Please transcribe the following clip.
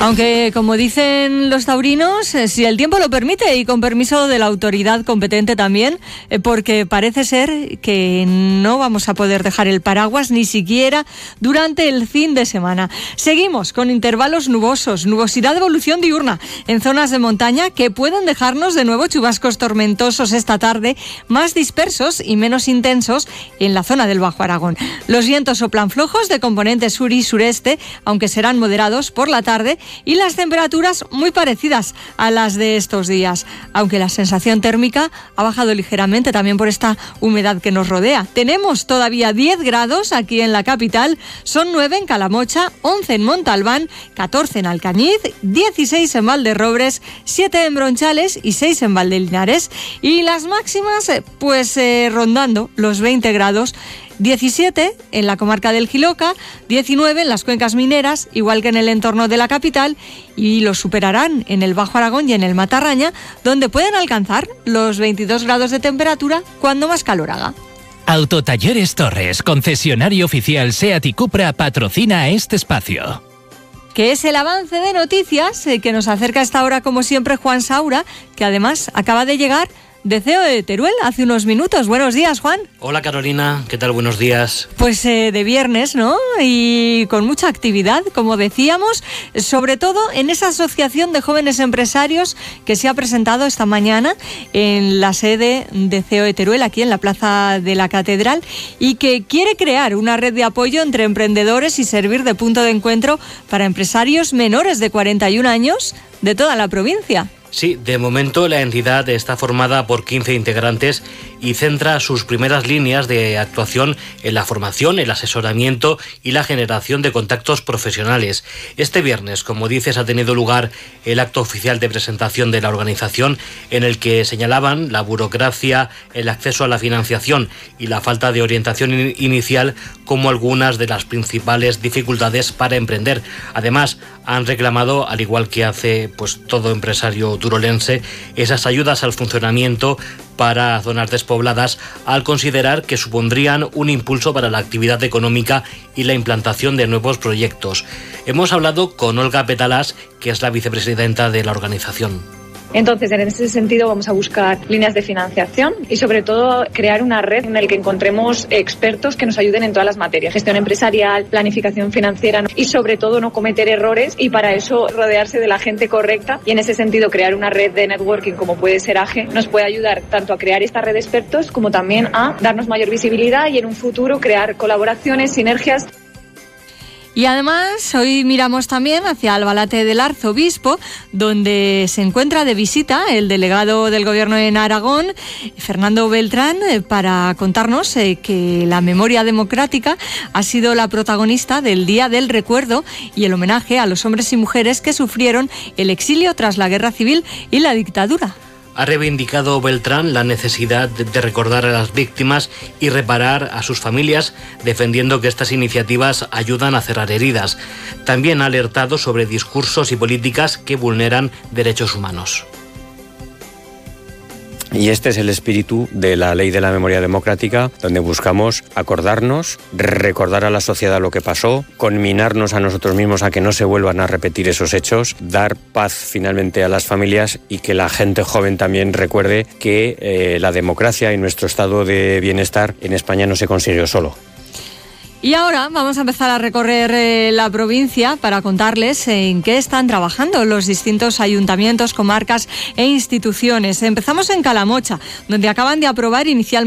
Aunque, como dicen los taurinos, si el tiempo lo permite y con permiso de la autoridad competente también, porque parece ser que no vamos a poder dejar el paraguas ni siquiera durante el fin de semana. Seguimos con intervalos nubosos, nubosidad de evolución diurna en zonas de montaña que pueden dejarnos de nuevo chubascos tormentosos esta tarde, más dispersos y menos intensos en la zona del Bajo Aragón. Los vientos soplan flojos de componente sur y sureste, aunque serán moderados por la tarde, y las temperaturas muy parecidas a las de estos días, aunque la sensación térmica ha bajado ligeramente también por esta humedad que nos rodea. Tenemos todavía 10 grados aquí en la capital, son 9 en Calamocha, 11 en Montalbán, 14 en Alcañiz, 16 en Valderrobres, 7 en Bronchales y 6 en Valdelinares, y las máximas rondando los 20 grados, 17 en la comarca del Jiloca, 19 en las cuencas mineras, igual que en el entorno de la capital, y los superarán en el Bajo Aragón y en el Matarraña, donde pueden alcanzar los 22 grados de temperatura cuando más calor haga. Autotalleres Torres, concesionario oficial SEAT y Cupra, patrocina este espacio. Que es el avance de noticias que nos acerca a esta hora, como siempre, Juan Saura, que además acaba de llegar de CEO de Teruel hace unos minutos. Buenos días, Juan. Hola, Carolina, ¿qué tal? Buenos días. Pues de viernes, ¿no? Y con mucha actividad, como decíamos, sobre todo en esa asociación de jóvenes empresarios que se ha presentado esta mañana en la sede de CEO de Teruel, aquí en la Plaza de la Catedral, y que quiere crear una red de apoyo entre emprendedores y servir de punto de encuentro para empresarios menores de 41 años de toda la provincia. Sí, de momento la entidad está formada por 15 integrantes y centra sus primeras líneas de actuación en la formación, el asesoramiento y la generación de contactos profesionales. Este viernes, como dices, ha tenido lugar el acto oficial de presentación de la organización, en el que señalaban la burocracia, el acceso a la financiación y la falta de orientación inicial como algunas de las principales dificultades para emprender. Además, han reclamado, al igual que hace todo empresario turolense, esas ayudas al funcionamiento para zonas despobladas, al considerar que supondrían un impulso para la actividad económica y la implantación de nuevos proyectos. Hemos hablado con Olga Petalas, que es la vicepresidenta de la organización. Entonces, en ese sentido vamos a buscar líneas de financiación y sobre todo crear una red en la que encontremos expertos que nos ayuden en todas las materias, gestión empresarial, planificación financiera y sobre todo no cometer errores, y para eso rodearse de la gente correcta, y en ese sentido crear una red de networking como puede ser AGE nos puede ayudar tanto a crear esta red de expertos como también a darnos mayor visibilidad y en un futuro crear colaboraciones, sinergias. Y además, hoy miramos también hacia Albalate del Arzobispo, donde se encuentra de visita el delegado del Gobierno en Aragón, Fernando Beltrán, para contarnos que la memoria democrática ha sido la protagonista del Día del Recuerdo y el homenaje a los hombres y mujeres que sufrieron el exilio tras la Guerra Civil y la dictadura. Ha reivindicado Beltrán la necesidad de recordar a las víctimas y reparar a sus familias, defendiendo que estas iniciativas ayudan a cerrar heridas. También ha alertado sobre discursos y políticas que vulneran derechos humanos. Y este es el espíritu de la Ley de la Memoria Democrática, donde buscamos acordarnos, recordar a la sociedad lo que pasó, conminarnos a nosotros mismos a que no se vuelvan a repetir esos hechos, dar paz finalmente a las familias y que la gente joven también recuerde que la democracia y nuestro estado de bienestar en España no se consiguió solo. Y ahora vamos a empezar a recorrer la provincia para contarles en qué están trabajando los distintos ayuntamientos, comarcas e instituciones. Empezamos en Calamocha, donde acaban de aprobar inicialmente